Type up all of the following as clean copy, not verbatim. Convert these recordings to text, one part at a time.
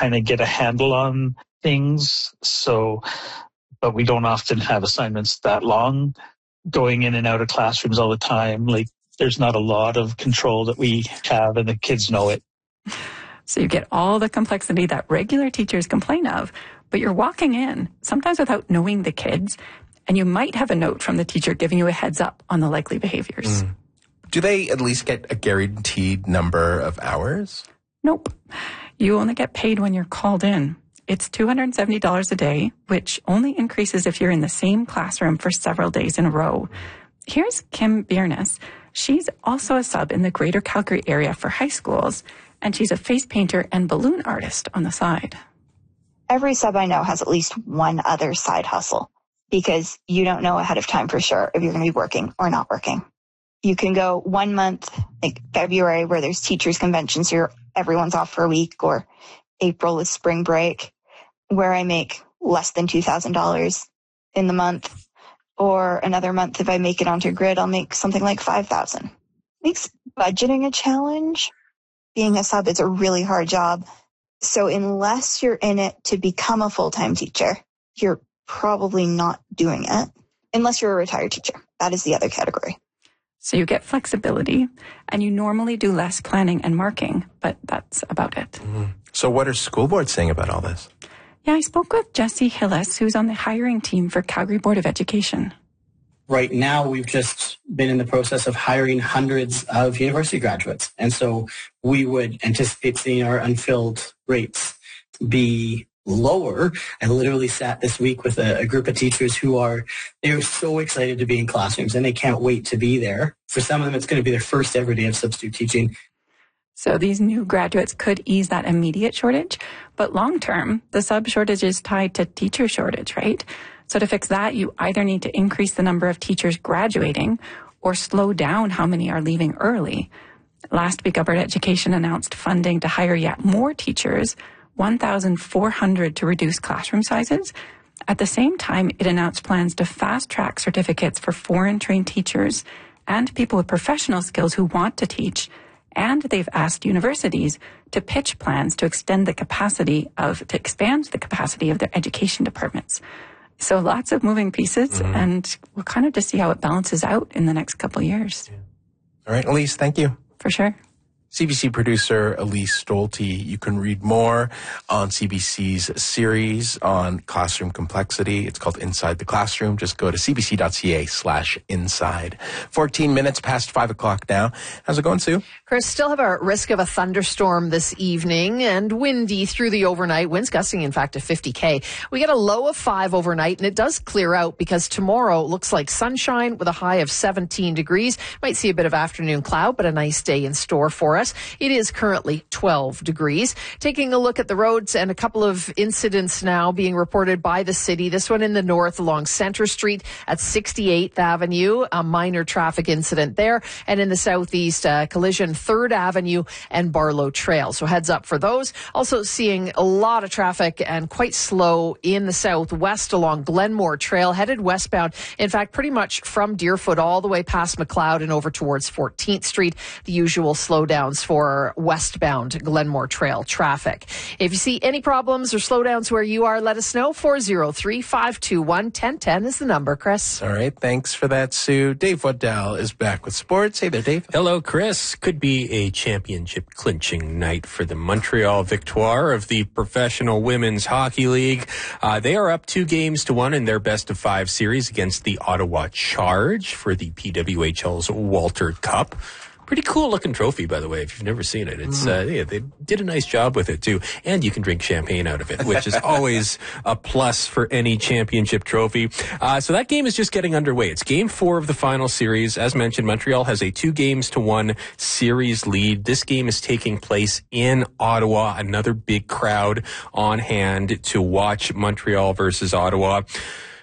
kind of get a handle on things. So, but we don't often have assignments that long going in and out of classrooms all the time. Like, there's not a lot of control that we have, and the kids know it. So you get all the complexity that regular teachers complain of, but you're walking in, sometimes without knowing the kids, and you might have a note from the teacher giving you a heads up on the likely behaviors. Do they at least get a guaranteed number of hours? Nope. You only get paid when you're called in. It's $270 a day, which only increases if you're in the same classroom for several days in a row. Here's Kim Biernes. She's also a sub in the Greater Calgary area for high schools, and she's a face painter and balloon artist on the side. Every sub I know has at least one other side hustle, because you don't know ahead of time for sure if you're going to be working or not working. You can go 1 month, like February, where there's teachers' conventions, so everyone's off for a week, or April is spring break, where I make less than $2,000 in the month. Or another month, if I make it onto grid, I'll make something like $5,000. Makes budgeting a challenge. Being a sub is a really hard job. So unless you're in it to become a full-time teacher, you're probably not doing it. Unless you're a retired teacher. That is the other category. So you get flexibility, and you normally do less planning and marking, but that's about it. So what are school boards saying about all this? Yeah, I spoke with Jesse Hillis, who's on the hiring team for Calgary Board of Education. Right now, we've just been in the process of hiring hundreds of university graduates. And so we would anticipate seeing our unfilled rates be lower. I literally sat this week with a group of teachers they're so excited to be in classrooms, and they can't wait to be there. For some of them, it's going to be their first ever day of substitute teaching. So these new graduates could ease that immediate shortage, but long-term, the sub shortage is tied to teacher shortage, right? So to fix that, you either need to increase the number of teachers graduating or slow down how many are leaving early. Last week, Alberta Education announced funding to hire yet more teachers, 1,400 to reduce classroom sizes. At the same time, it announced plans to fast-track certificates for foreign-trained teachers and people with professional skills who want to teach. And they've asked universities to pitch plans to expand the capacity of their education departments. So lots of moving pieces, and we'll kind of just see how it balances out in the next couple of years. Yeah. All right, Elise, thank you. For sure. CBC producer Elise Stolte. You can read more on CBC's series on classroom complexity. It's called Inside the Classroom. Just go to cbc.ca/inside. 14 minutes past 5 o'clock now. How's it going, Sue? Chris, still have a risk of a thunderstorm this evening and windy through the overnight. Winds gusting, in fact, to 50 km. We get a low of 5 overnight, and it does clear out because tomorrow looks like sunshine with a high of 17 degrees. Might see a bit of afternoon cloud, but a nice day in store for us. It is currently 12 degrees. Taking a look at the roads, and a couple of incidents now being reported by the city. This one in the north along Centre Street at 68th Avenue, a minor traffic incident there. And in the southeast, collision 3rd Avenue and Barlow Trail. So heads up for those. Also seeing a lot of traffic and quite slow in the southwest along Glenmore Trail, headed westbound. In fact, pretty much from Deerfoot all the way past McLeod and over towards 14th Street. The usual slowdowns for westbound Glenmore Trail traffic. If you see any problems or slowdowns where you are, let us know. 403-521-1010 is the number, Chris. All right. Thanks for that, Sue. Dave Waddell is back with sports. Hey there, Dave. Hello, Chris. Could be a championship clinching night for the Montreal Victoire of the Professional Women's Hockey League. They are up 2-1 in their best-of-5 series against the Ottawa Charge for the PWHL's Walter Cup. Pretty cool looking trophy, by the way, if you've never seen it. It's they did a nice job with it, too. And you can drink champagne out of it, which is always a plus for any championship trophy. So that game is just getting underway. It's game 4 of the final series. As mentioned, Montreal has a 2-1 series lead. This game is taking place in Ottawa. Another big crowd on hand to watch Montreal versus Ottawa.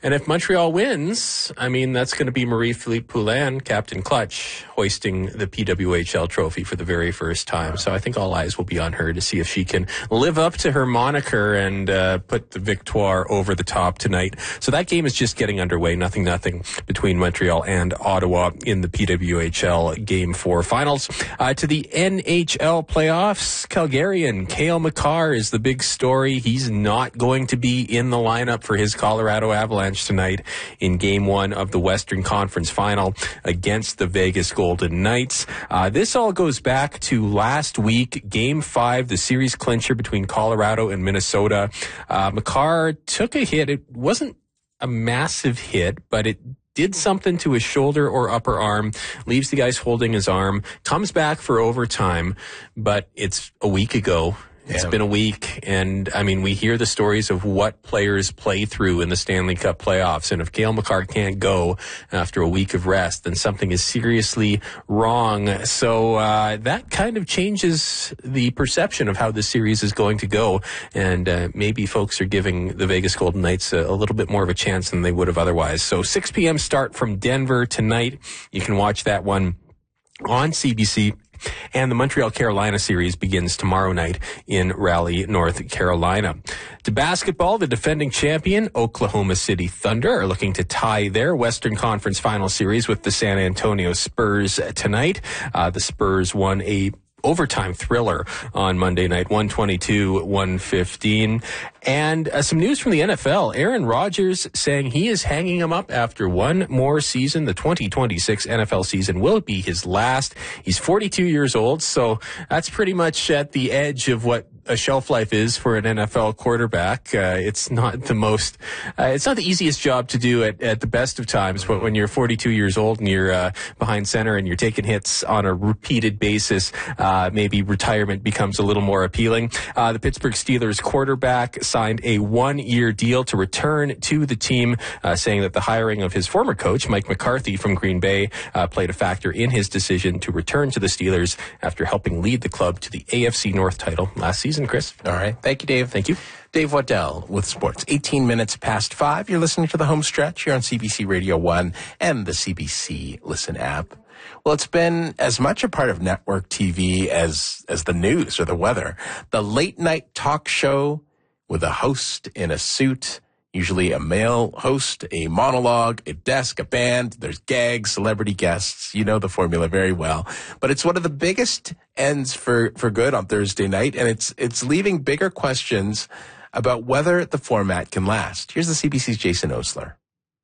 And if Montreal wins, I mean, that's going to be Marie-Philippe Poulin, Captain Clutch, hoisting the PWHL trophy for the very first time. So I think all eyes will be on her to see if she can live up to her moniker and put the Victoire over the top tonight. So that game is just getting underway. 0-0 between Montreal and Ottawa in the PWHL Game 4 finals. To the NHL playoffs, Calgarian Cale Makar is the big story. He's not going to be in the lineup for his Colorado Avalanche tonight in Game 1 of the Western Conference Final against the Vegas Golden Knights. This all goes back to last week, Game 5, the series clincher between Colorado and Minnesota. Makar took a hit. It wasn't a massive hit, but it did something to his shoulder or upper arm, leaves the ice holding his arm, comes back for overtime, but it's a week ago. It's been a week, and I mean, we hear the stories of what players play through in the Stanley Cup playoffs, and if Cale Makar can't go after a week of rest, then something is seriously wrong. So that kind of changes the perception of how this series is going to go, and maybe folks are giving the Vegas Golden Knights a little bit more of a chance than they would have otherwise. So 6 p.m. start from Denver tonight. You can watch that one on CBC. And the Montreal-Carolina series begins tomorrow night in Raleigh, North Carolina. To basketball, the defending champion Oklahoma City Thunder are looking to tie their Western Conference Final series with the San Antonio Spurs tonight. The Spurs won a overtime thriller on Monday night, 122-115. And some news from the NFL. Aaron Rodgers saying he is hanging him up after one more season. The 2026 NFL season will be his last. He's 42 years old, so that's pretty much at the edge of what a shelf life is for an NFL quarterback. It's not the most, it's not the easiest job to do at the best of times, but when you're 42 years old and you're behind center and you're taking hits on a repeated basis, maybe retirement becomes a little more appealing. The Pittsburgh Steelers quarterback signed a 1-year deal to return to the team, saying that the hiring of his former coach, Mike McCarthy from Green Bay, played a factor in his decision to return to the Steelers after helping lead the club to the AFC North title last season. Chris. All right. Thank you, Dave. Thank you. Dave Waddell with sports. 18 minutes past 5. You're listening to the home stretch here on CBC Radio 1 and the CBC Listen app. Well, it's been as much a part of network TV as the news or the weather. The late night talk show with a host in a suit, usually a male host, a monologue, a desk, a band. There's gags, celebrity guests. You know the formula very well. But it's one of the biggest ends for good on Thursday night, and it's leaving bigger questions about whether the format can last. Here's the CBC's Jason Osler.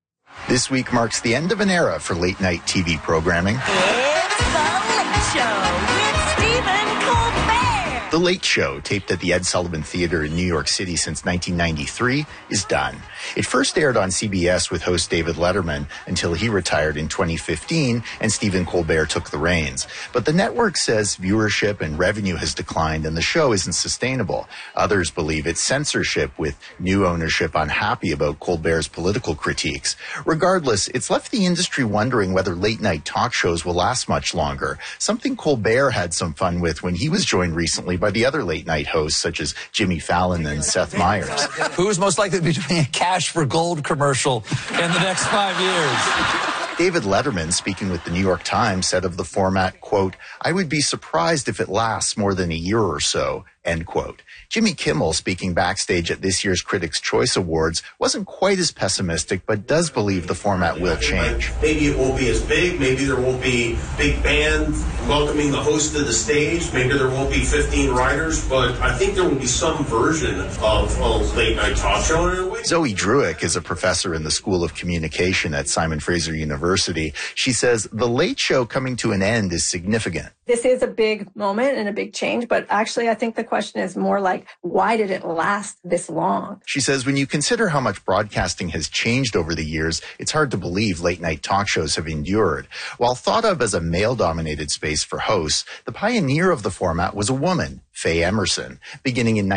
This week marks the end of an era for late-night TV programming. It's The Late Show with Stephen Colbert. The Late Show, taped at the Ed Sullivan Theater in New York City since 1993, is done. It first aired on CBS with host David Letterman until he retired in 2015 and Stephen Colbert took the reins. But the network says viewership and revenue has declined and the show isn't sustainable. Others believe it's censorship, with new ownership unhappy about Colbert's political critiques. Regardless, it's left the industry wondering whether late-night talk shows will last much longer, something Colbert had some fun with when he was joined recently by the other late-night hosts such as Jimmy Fallon and Seth Meyers. Who's most likely to be doing a Cash for Gold commercial in the next 5 years? David Letterman, speaking with the New York Times, said of the format, quote, "I would be surprised if it lasts more than a year or so," end quote. Jimmy Kimmel, speaking backstage at this year's Critics' Choice Awards, wasn't quite as pessimistic, but does believe the format will change. Maybe it won't be as big. Maybe there won't be big band welcoming the host to the stage. Maybe there won't be 15 writers, but I think there will be some version of a late-night talk show. Zoe Druick is a professor in the School of Communication at Simon Fraser University. She says the Late Show coming to an end is significant. This is a big moment and a big change, but actually I think the question is more like, why did it last this long? She says when you consider how much broadcasting has changed over the years, it's hard to believe late-night talk shows have endured. While thought of as a male-dominated space for hosts, the pioneer of the format was a woman, Faye Emerson. Beginning in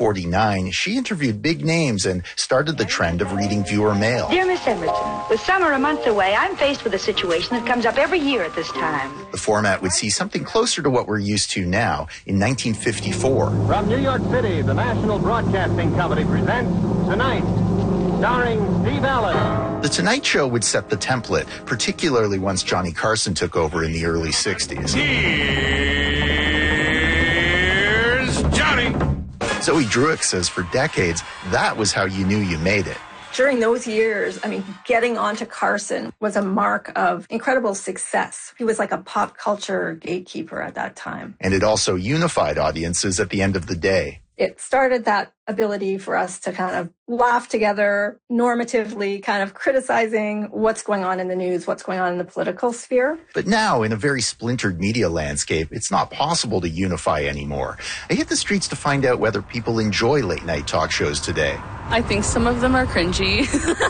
1949, she interviewed big names and started the trend of reading viewer mail. Dear Miss Emerson, with summer a month away, I'm faced with a situation that comes up every year at this time. The format would see something closer to what we're used to now. In 1954, from New York City, the National Broadcasting Company presents Tonight. starring Steve Allen. The Tonight Show would set the template, particularly once Johnny Carson took over in the early 60s. Here's Johnny. Zoe Druick says for decades, that was how you knew you made it. During those years, getting onto Carson was a mark of incredible success. He was like a pop culture gatekeeper at that time. And it also unified audiences at the end of the day. It started that ability for us to kind of laugh together, normatively kind of criticizing what's going on in the news, what's going on in the political sphere. But now, in a very splintered media landscape, it's not possible to unify anymore. I hit the streets to find out whether people enjoy late-night talk shows today. I think some of them are cringy,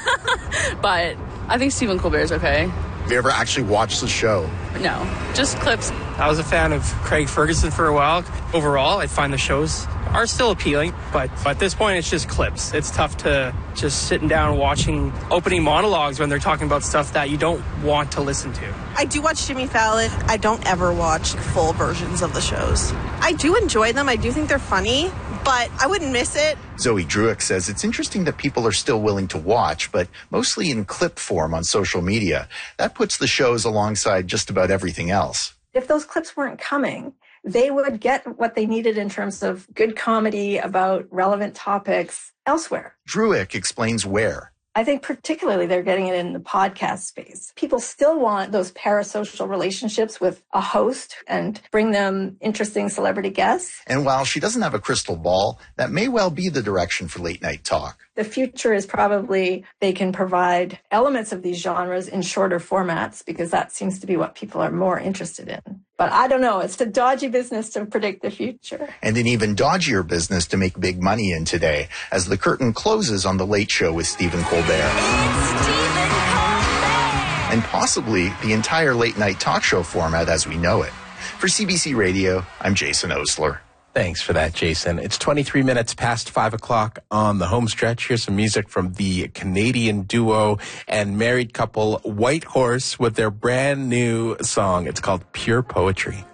but I think Stephen Colbert's okay. Have you ever actually watched the show? No, just clips. I was a fan of Craig Ferguson for a while. Overall, I find the shows are still appealing, but at this point, it's just clips. It's tough to just sitting down watching opening monologues when they're talking about stuff that you don't want to listen to. I do watch Jimmy Fallon. I don't ever watch full versions of the shows. I do enjoy them. I do think they're funny, but I wouldn't miss it. Zoe Druick says it's interesting that people are still willing to watch, but mostly in clip form on social media. That puts the shows alongside just about everything else. If those clips weren't coming, they would get what they needed in terms of good comedy about relevant topics elsewhere. Druick explains where. I think particularly they're getting it in the podcast space. People still want those parasocial relationships with a host and bring them interesting celebrity guests. And while she doesn't have a crystal ball, that may well be the direction for late night talk. The future is probably they can provide elements of these genres in shorter formats because that seems to be what people are more interested in. But I don't know. It's a dodgy business to predict the future. And an even dodgier business to make big money in today as the curtain closes on The Late Show with Stephen Colbert. It's Stephen Colbert. And possibly the entire late night talk show format as we know it. For CBC Radio, I'm Jason Osler. Thanks for that, Jason. It's 23 minutes past 5 o'clock on the home stretch. Here's some music from the Canadian duo and married couple White Horse with their brand new song. It's called Pure Poetry.